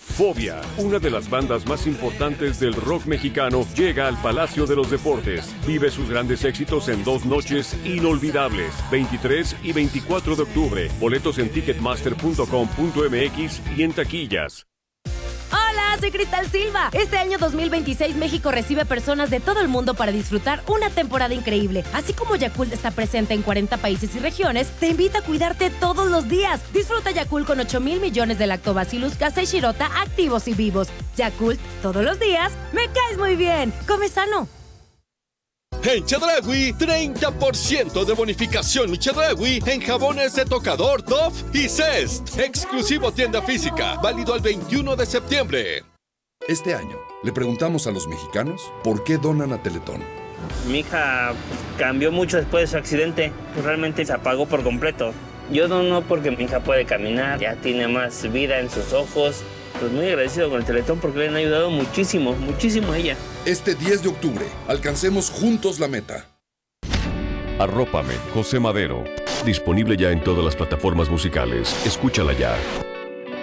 Fobia, una de las bandas más importantes del rock mexicano, llega al Palacio de los Deportes. Vive sus grandes éxitos en 2 noches inolvidables, 23 y 24 de octubre. Boletos en ticketmaster.com.mx y en taquillas. Hola, soy Cristal Silva. Este año 2026 México recibe personas de todo el mundo para disfrutar una temporada increíble. Así como Yakult está presente en 40 países y regiones, te invita a cuidarte todos los días. Disfruta Yakult con 8,000 millones de lactobacillus casei shirota activos y vivos. Yakult, todos los días, me caes muy bien. Come sano. En Chedraui, 30% de bonificación Chedraui en jabones de tocador, Dove y Zest. Exclusivo tienda física, válido al 21 de septiembre. Este año, le preguntamos a los mexicanos por qué donan a Teletón. Mi hija cambió mucho después de su accidente, realmente se apagó por completo. Yo dono porque mi hija puede caminar, ya tiene más vida en sus ojos. Pues muy agradecido con el Teletón porque le han ayudado muchísimo, muchísimo a ella. Este 10 de octubre, alcancemos juntos la meta. Arrópame, José Madero. Disponible ya en todas las plataformas musicales. Escúchala ya.